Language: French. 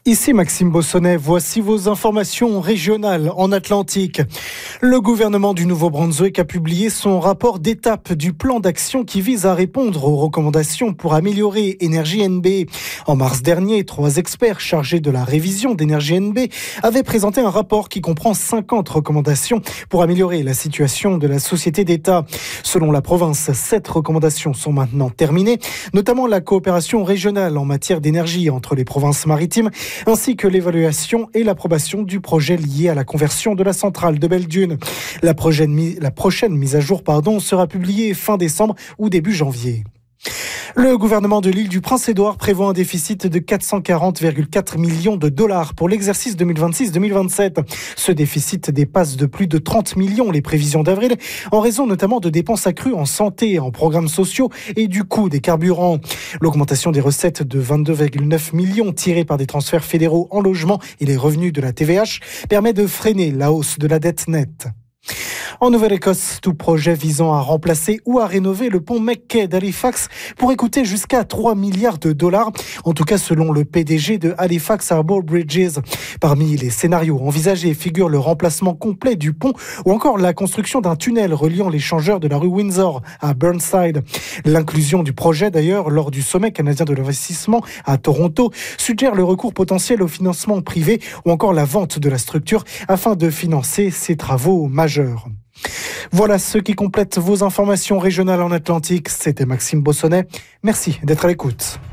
Ici Maxime Bossonnet, voici vos informations régionales en Atlantique. Le gouvernement du Nouveau-Brunswick a publié son rapport d'étape du plan d'action qui vise à répondre aux recommandations pour améliorer Énergie NB. En mars dernier, 3 experts chargés de la révision d'Énergie NB avaient présenté un rapport qui comprend 50 recommandations pour améliorer la situation de la société d'État. Selon la province, 7 recommandations sont maintenant terminées, notamment la coopération régionale en matière d'énergie entre les provinces maritimes, ainsi que l'évaluation et l'approbation du projet lié à la conversion de la centrale de Belledune. La prochaine mise à jour sera publiée fin décembre ou début janvier. Le gouvernement de l'île du Prince-Édouard prévoit un déficit de 440,4 millions de dollars pour l'exercice 2026-2027. Ce déficit dépasse de plus de 30 millions les prévisions d'avril, en raison notamment de dépenses accrues en santé, en programmes sociaux et du coût des carburants. L'augmentation des recettes de 22,9 millions tirées par des transferts fédéraux en logement et les revenus de la TVH permet de freiner la hausse de la dette nette. En Nouvelle-Écosse, tout projet visant à remplacer ou à rénover le pont McKay d'Halifax pourrait coûter jusqu'à 3 milliards de dollars, en tout cas selon le PDG de Halifax Harbour Bridges. Parmi les scénarios envisagés figurent le remplacement complet du pont ou encore la construction d'un tunnel reliant l'échangeur de la rue Windsor à Burnside. L'inclusion du projet d'ailleurs lors du sommet canadien de l'investissement à Toronto suggère le recours potentiel au financement privé ou encore la vente de la structure afin de financer ces travaux majeurs. Voilà ce qui complète vos informations régionales en Atlantique. C'était Maxime Bossonnet. Merci d'être à l'écoute.